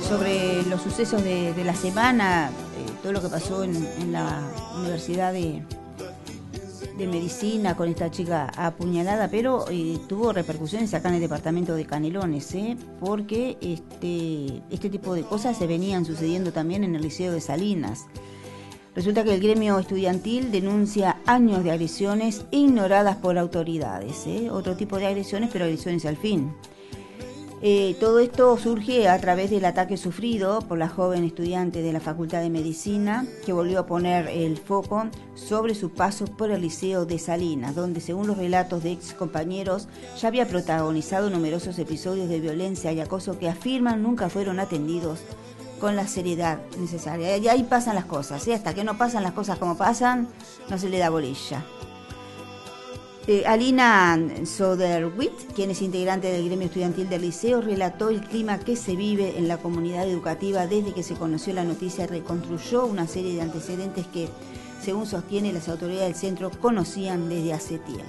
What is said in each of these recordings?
sobre los sucesos de la semana, todo lo que pasó en la Universidad de Medicina con esta chica apuñalada, pero tuvo repercusiones acá en el departamento de Canelones, porque este tipo de cosas se venían sucediendo también en el Liceo de Salinas. Resulta que el gremio estudiantil denuncia años de agresiones ignoradas por autoridades, otro tipo de agresiones, pero agresiones al fin. Todo esto surge a través del ataque sufrido por la joven estudiante de la Facultad de Medicina, que volvió a poner el foco sobre su paso por el Liceo de Salinas, donde, según los relatos de ex compañeros, ya había protagonizado numerosos episodios de violencia y acoso que afirman nunca fueron atendidos con la seriedad necesaria. Y ahí pasan las cosas, hasta que no pasan las cosas como pasan, no se le da bolilla. Alina Soderwitt, quien es integrante del gremio estudiantil del liceo, relató el clima que se vive en la comunidad educativa desde que se conoció la noticia y reconstruyó una serie de antecedentes que, según sostiene, las autoridades del centro conocían desde hace tiempo.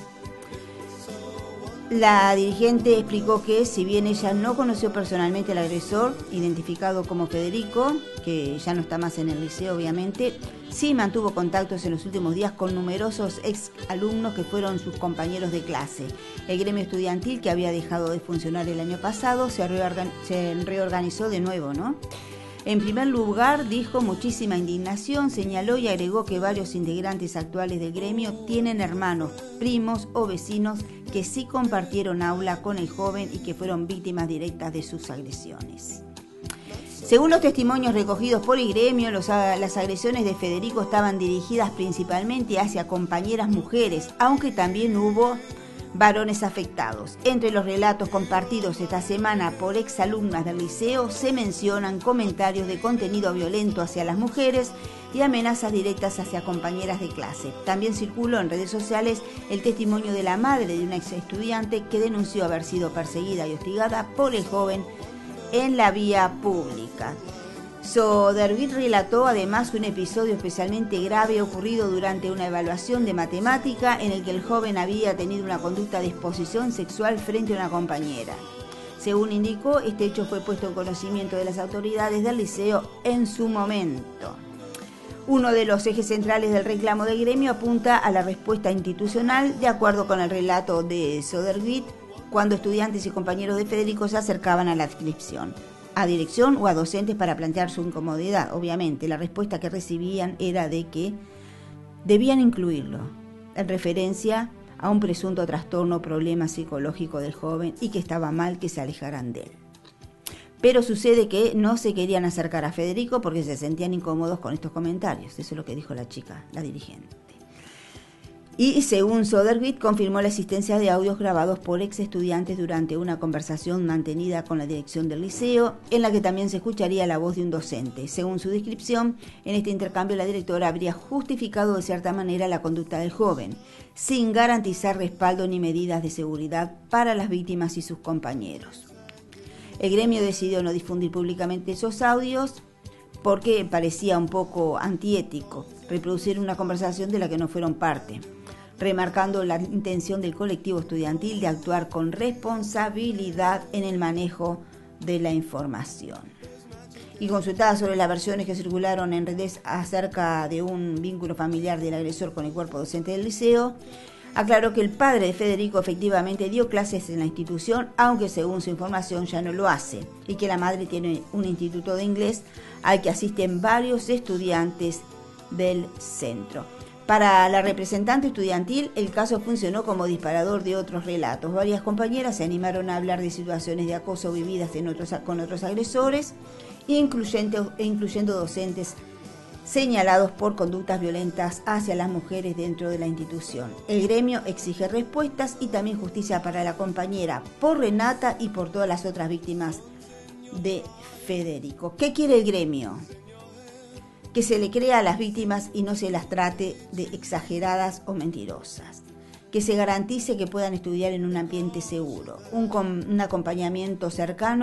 La dirigente explicó que, si bien ella no conoció personalmente al agresor, identificado como Federico, que ya no está más en el liceo obviamente, sí mantuvo contactos en los últimos días con numerosos ex alumnos que fueron sus compañeros de clase. El gremio estudiantil, que había dejado de funcionar el año pasado, se reorganizó de nuevo, ¿no? En primer lugar, dijo muchísima indignación, señaló y agregó que varios integrantes actuales del gremio tienen hermanos, primos o vecinos que sí compartieron aula con el joven y que fueron víctimas directas de sus agresiones. Según los testimonios recogidos por el gremio, las agresiones de Federico estaban dirigidas principalmente hacia compañeras mujeres, aunque también hubo varones afectados. Entre los relatos compartidos esta semana por exalumnas del liceo se mencionan comentarios de contenido violento hacia las mujeres y amenazas directas hacia compañeras de clase. También circuló en redes sociales el testimonio de la madre de una ex estudiante que denunció haber sido perseguida y hostigada por el joven en la vía pública. Soderwitt relató además un episodio especialmente grave ocurrido durante una evaluación de matemática en el que el joven había tenido una conducta de exposición sexual frente a una compañera. Según indicó, este hecho fue puesto en conocimiento de las autoridades del liceo en su momento. Uno de los ejes centrales del reclamo del gremio apunta a la respuesta institucional, de acuerdo con el relato de Soderwitt, cuando estudiantes y compañeros de Federico se acercaban a la adscripción, a dirección o a docentes para plantear su incomodidad. Obviamente, la respuesta que recibían era de que debían incluirlo, en referencia a un presunto trastorno o problema psicológico del joven y que estaba mal que se alejaran de él. Pero sucede que no se querían acercar a Federico porque se sentían incómodos con estos comentarios. Eso es lo que dijo la chica, la dirigente. Y según Soderwitt, confirmó la existencia de audios grabados por ex estudiantes durante una conversación mantenida con la dirección del liceo, en la que también se escucharía la voz de un docente. Según su descripción, en este intercambio la directora habría justificado de cierta manera la conducta del joven, sin garantizar respaldo ni medidas de seguridad para las víctimas y sus compañeros. El gremio decidió no difundir públicamente esos audios porque parecía un poco antiético reproducir una conversación de la que no fueron parte, remarcando la intención del colectivo estudiantil de actuar con responsabilidad en el manejo de la información. Y consultada sobre las versiones que circularon en redes acerca de un vínculo familiar del agresor con el cuerpo docente del liceo, aclaró que el padre de Federico efectivamente dio clases en la institución, aunque según su información ya no lo hace, y que la madre tiene un instituto de inglés al que asisten varios estudiantes del centro. Para la representante estudiantil, el caso funcionó como disparador de otros relatos. Varias compañeras se animaron a hablar de situaciones de acoso vividas con otros agresores, incluyendo docentes señalados por conductas violentas hacia las mujeres dentro de la institución. El gremio exige respuestas y también justicia para la compañera, por Renata y por todas las otras víctimas de Federico. ¿Qué quiere el gremio? Que se le crea a las víctimas y no se las trate de exageradas o mentirosas. Que se garantice que puedan estudiar en un ambiente seguro, un acompañamiento cercano